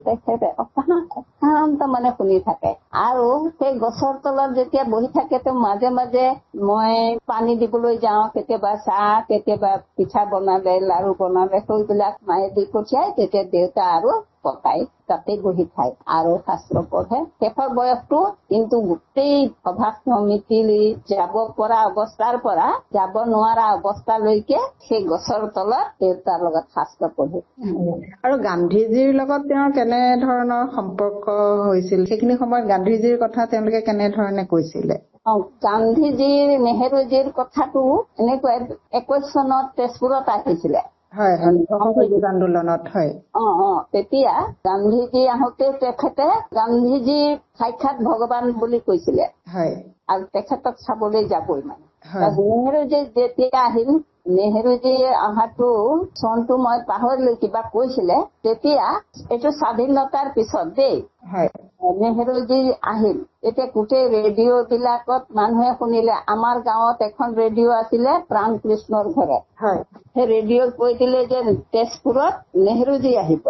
তেখেতে অশান্ত মানে শুনি থাকে আৰু সেই গছৰ তলত যেতিয়া বহি থাকে তো মাজে মাজে মই পানী দিবলৈ যাওঁ, কেতিয়াবা চাহ, কেতিয়াবা পিঠা বনালে, লাৰু বনালে, সেইবিলাক মায়ে দি পঠিয়াই। তেতিয়া দেউতা আৰু ককাই তাতে বহি খায় আৰু শাস্ত্ৰ পঢ়ে। শেষৰ বয়সটো কিন্তু গোটেই সভা সমিতি যাব পৰা অৱস্থাৰ পৰা যাব নোৱাৰা অৱস্থালৈকে সেই গছৰ তলত দেউতাৰ লগত শাস্ত্ৰ পঢ়ে। আৰু গান্ধীজীৰ লগত তেওঁৰ কেনে ধৰণৰ সম্পৰ্ক হৈছিল, সেইখিনি সময়ত গান্ধীজীৰ কথা তেওঁলোকে কেনেধৰণে কৈছিলে? গান্ধীজীৰ নেহেৰুজীৰ কথাটো এনেকুৱা 21 চনত তেজপুৰত আহিছিলে। হয়, আন্দোলনত। হয়, তেতিয়া গান্ধীজী আহোঁতে তেখেতে গান্ধীজী সাক্ষাৎ ভগৱান বুলি কৈছিলে। হয়, আৰু তেখেতক চাবলৈ যাবই মানে। নেহেৰুজী যেতিয়া আহিল, নেহেৰুজী অহাটো চনটো মই পাহৰিলো, কিবা কৈছিলে। তেতিয়া এইটো স্বাধীনতাৰ পিছত দেই, নেহেৰুজী আহিল। এতিয়া গোটেই ৰেডিঅ' বিলাকত মানুহে শুনিলে। আমাৰ গাঁৱত এখন ৰেডিঅ' আছিলে প্ৰাণ কৃষ্ণৰ ঘৰত। সেই ৰেডিঅ'ত কৈ দিলে যে তেজপুৰত নেহেৰুজী আহিব,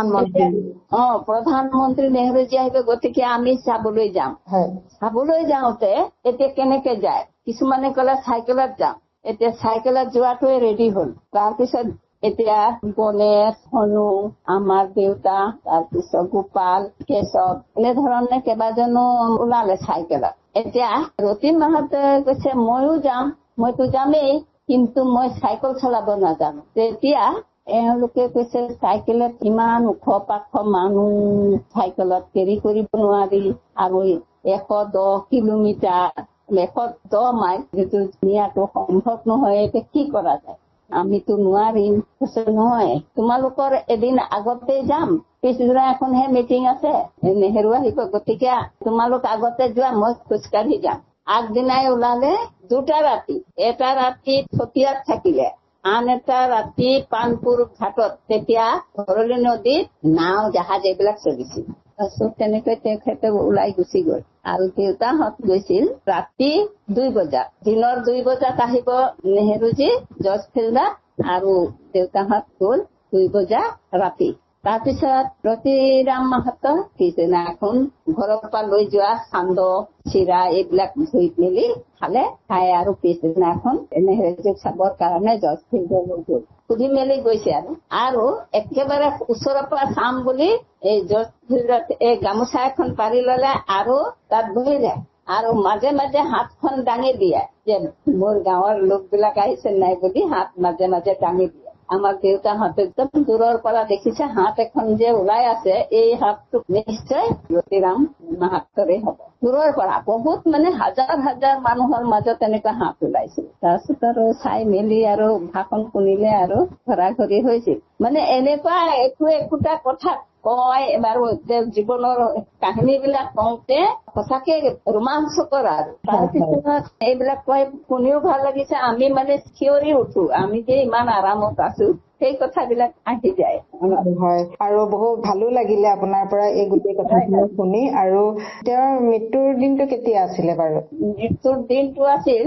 প্ৰধানমন্ত্ৰী নেহেৰুজী আহিব, গতিকে আমি চাবলৈ যাম। চাবলৈ যাওঁতে এতিয়া কেনেকে যায়? কিছুমানে ক'লে চাইকেলত যাম। এতিয়া চাইকেলত যোৱাটোৱে ৰেডি হ'ল। তাৰপিছত এতিয়া গণেশ, হনু, আমাৰ দেউতা, তাৰপিছত গোপাল, কেশৱ, এনেধৰণে কেইবাজনো ওলালে চাইকেলত। এতিয়া ৰতিন মাহতে কৈছে ময়ো যাম, মইতো যামেই, কিন্তু মই চাইকেল চলাব নাজানো। তেতিয়া এওঁলোকে কৈছে চাইকেলত ইমান ওখ পাখ মানুহ চাইকেলত কেৰি কৰিব নোৱাৰি, আৰু 110 কিলোমিটাৰ, 110 মাইল যিটো নিয়াটো সম্ভৱ নহয়। এতিয়া কি কৰা যায়? আমিতো নোৱাৰিম। কৈছে নহয়, তোমালোকৰ এদিন আগতে যাম, পিছদিনা এখনহে মিটিং আছে, নেহেৰু আহিব, গতিকে তোমালোক আগতে যোৱা, মই খোজকাঢ়ি যাম। আগদিনাই ওলালে 2টা ৰাতি। এটা ৰাতি চতিয়াত থাকিলে, আন এটা ৰাতি পানপুৰ ঘাটত। তেতিয়া ভৰলী নদীত নাও, জাহাজ এইবিলাক চলিছিল। তাৰপিছত তেনেকৈ তেখেতে ওলাই গুচি গ'ল। আৰু দেউতাহঁত গৈছিল ৰাতি 2 বজাত। দিনৰ 2 বজাত আহিব নেহেৰুজী জৰ্জ ফিল্ডত, আৰু দেউতাহঁত গ'ল 2 বজা ৰাতি। তাৰপিছত ৰতিৰাম মাহাতো পিছদিনাখন ঘৰৰ পৰা লৈ যোৱা সান্দহ, চিৰা এইবিলাক ধুই মেলি খালে। খাই আৰু পিছদিনাখন নেহেৰুজীক চাবৰ কাৰণে জৰ্জ ফিল্ডলৈ গ'ল। সুধি মেলি গৈছে আৰু একেবাৰে ওচৰৰ পৰা চাম বুলি এই জৰ্জ ফিল্ডত এই গামোচা এখন পাৰি ললে আৰু তাত বহি যায়। আৰু মাজে মাজে হাতখন দাঙি দিয়ে যে মোৰ গাঁৱৰ লোকবিলাক আহিছে নাই বুলি হাত মাজে মাজে দাঙি দিয়ে। আমাৰ দেউতাহঁতে একদম দূৰৰ পৰা দেখিছে হাত এখন যে ওলাই আছে, এই হাতটো নিশ্চয় ৰতিৰাম মাহাত্তৰে হ'ব। দূৰৰ পৰা বহুত মানে হাজাৰ হাজাৰ মানুহৰ মাজত এনেকুৱা হাত ওলাইছিল। তাৰপিছত আৰু চাই মেলি আৰু ভাষণ শুনিলে আৰু ঘৰা ঘৰি হৈছিল। মানে এনেকুৱা একোটা কথা কয় বাৰু, জীৱনৰ কাহিনী বিলাক কওঁতে সঁচাকে ৰোমাঞ্চকৰ। আৰু তাৰপিছত এইবিলাক কয় শুনিও ভাল লাগিছে। আমি মানে থিয়ৰি উঠো, আমি যে ইমান আৰামত আছো, সেই কথাবিলাক আহি যায়। হয়, আৰু বহুত ভালো লাগিলে আপোনাৰ পৰা এই গোটেই কথাখিনি শুনি। আৰু তেওঁৰ মৃত্যুৰ দিনটো কেতিয়া আছিলে বাৰু? মৃত্যুৰ দিনটো আছিল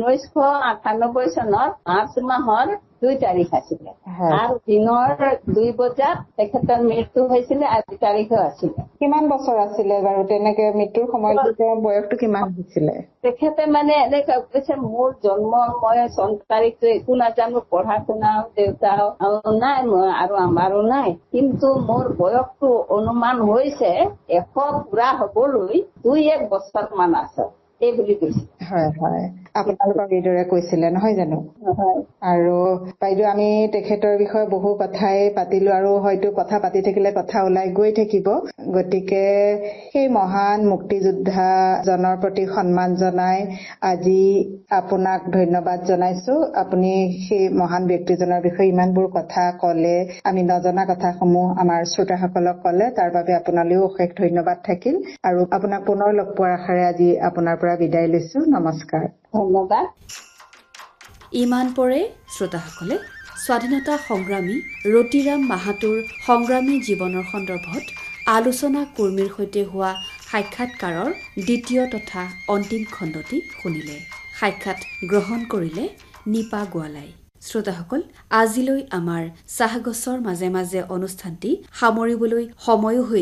1998 চনৰ মাৰ্চ মাহৰ 2 তাৰিখ আছিলে। আৰু দিনৰ 2 বজাত তেখেতৰ মৃত্যু হৈছিলে। আজি তাৰিখো আছিলে। কিমান বছৰ আছিলে বাৰু তেনেকে মৃত্যুৰ সময়ত? তেওঁৰ বয়সটো কিমান হৈছিলে? তেখেতে মানে এনেকৈ কৈছে, মোৰ জন্ম, মই চন তাৰিখটো একো নাজানো, পঢ়া শুনাও দেউতাও নাই মই আৰু আমাৰো নাই, কিন্তু মোৰ বয়সটো অনুমান হৈছে 100 পুৰা হবলৈ 2-1 বছৰ মান আছে, এই বুলি কৈছে। হয় হয়, আপোনালোকক এইদৰে কৈছিলে নহয় জানো? হয়। আৰু বাইদেউ, আমি তেখেতৰ বিষয়ে বহু কথাই পাতিলো, আৰু হয়তো কথা পাতি থাকিলে কথা ওলাই গৈ থাকিব। গতিকে সেই মহান মুক্তিযোদ্ধাজনৰ প্ৰতি সন্মান জনাই আজি আপোনাক ধন্যবাদ জনাইছো। আপুনি সেই মহান ব্যক্তিজনৰ বিষয়ে ইমানবোৰ কথা কলে, আমি নজনা কথাসমূহ আমাৰ শ্ৰোতাসকলক কলে, তাৰ বাবে আপোনালৈও অশেষ ধন্যবাদ থাকিল। আৰু আপোনাক পুনৰ লগ পোৱাৰ আশাৰে আজি আপোনাৰ পৰা বিদায় লৈছো। নমস্কাৰ। ধন্যবাদ। ইমান পৰে শ্ৰোতাসকলে স্বাধীনতা সংগ্ৰামী ৰতিৰাম মাহাতোৰ সংগ্ৰামী জীৱনৰ সন্দৰ্ভত আলোচনা কৰ্মীৰ সৈতে হোৱা সাক্ষাৎকাৰৰ দ্বিতীয় তথা অন্তিম খণ্ডটি শুনিলে। সাক্ষাৎ গ্ৰহণ কৰিলে নিপা গোৱালাই। শ্ৰোতাসকল, আজিলৈ আমাৰ চাহগছৰ মাজে মাজে অনুষ্ঠানটি সামৰিবলৈ সময়ো হৈ